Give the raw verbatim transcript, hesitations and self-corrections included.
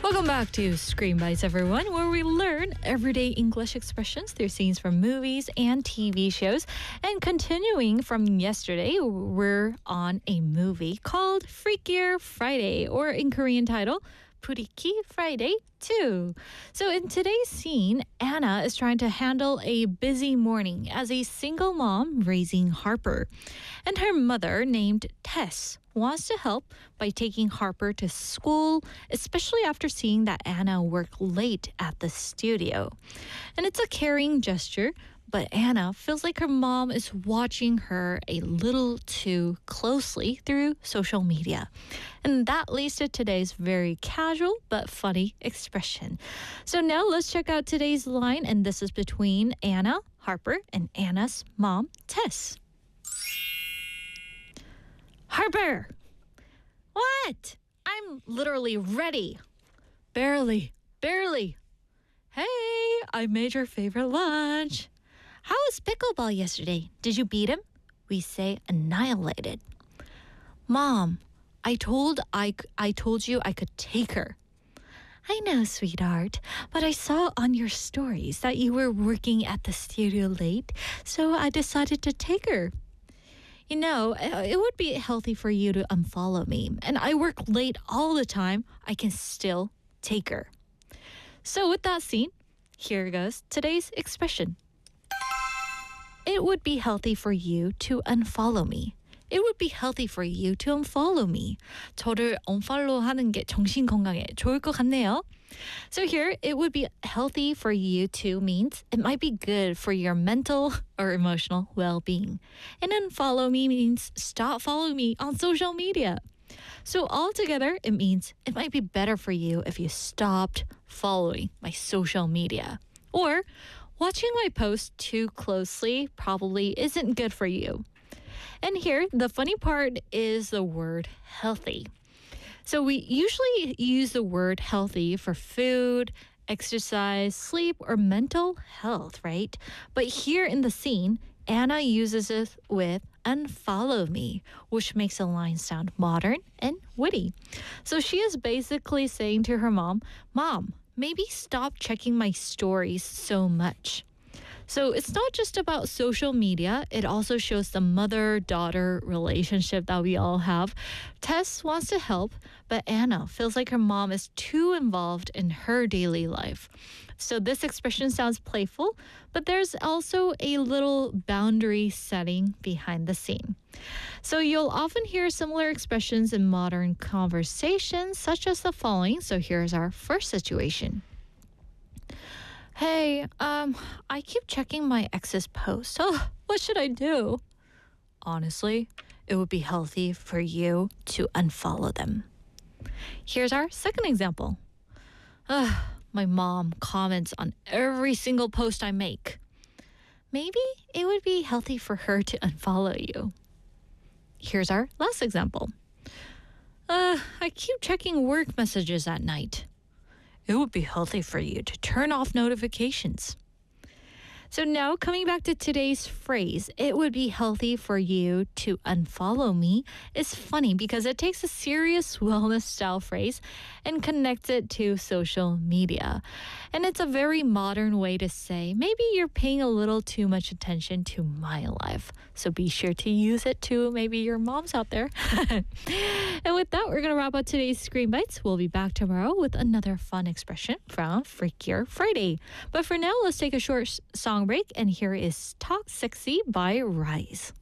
Welcome back to Screen Bites, everyone, where we learn everyday English expressions through scenes from movies and T V shows. And continuing from yesterday, we're on a movie called Freakier Friday, or in Korean title, Freaky Friday two. So in today's scene, Anna is trying to handle a busy morning as a single mom raising Harper. And her mother, named Tess, wants to help by taking Harper to school, especially after seeing that Anna work late at the studio. And it's a caring gesture, but Anna feels like her mom is watching her a little too closely through social media. And that leads to today's very casual but funny expression. So now let's check out today's line, and this is between Anna, Harper, and Anna's mom, Tess. Harper! What? I'm literally ready. Barely, barely. Hey, I made your favorite lunch. How was pickleball yesterday? Did you beat him? We say annihilated. Mom, I told I, I told you I could take her. I know, sweetheart, but I saw on your stories that you were working at the studio late, so I decided to take her. You know, it would be healthy for you to unfollow me, and I work late all the time. I can still take her. So with that scene, here goes today's expression. It would be healthy for you to unfollow me. It would be healthy for you to unfollow me. 저를 unfollow 하는 게 정신 건강에 좋을 것 같네요. So here, it would be healthy for you to means it might be good for your mental or emotional well-being. And unfollow me means stop following me on social media. So altogether, it means it might be better for you if you stopped following my social media. Or watching my posts too closely probably isn't good for you. And here, the funny part is the word healthy. So we usually use the word healthy for food, exercise, sleep, or mental health, right? But here in the scene, Anna uses it with unfollow me, which makes the line sound modern and witty. So she is basically saying to her mom, Mom, maybe stop checking my stories so much. So it's not just about social media. It also shows the mother-daughter relationship that we all have. Tess wants to help, but Anna feels like her mom is too involved in her daily life. So this expression sounds playful, but there's also a little boundary setting behind the scene. So you'll often hear similar expressions in modern conversations, such as the following. So here's our first situation. Hey, um, I keep checking my ex's posts. Oh, what should I do? Honestly, it would be healthy for you to unfollow them. Here's our second example. Ugh, my mom comments on every single post I make. Maybe it would be healthy for her to unfollow you. Here's our last example. Uh, I keep checking work messages at night. It would be healthy for you to turn off notifications. So now coming back to today's phrase, it would be healthy for you to unfollow me, is funny because it takes a serious wellness style phrase and connects it to social media. And it's a very modern way to say, maybe you're paying a little too much attention to my life. So be sure to use it to maybe your moms out there. And with that, we're going to wrap up today's Screen Bites. We'll be back tomorrow with another fun expression from Freakier Friday. But for now, let's take a short song break, and here is Talk Sexy by Rise.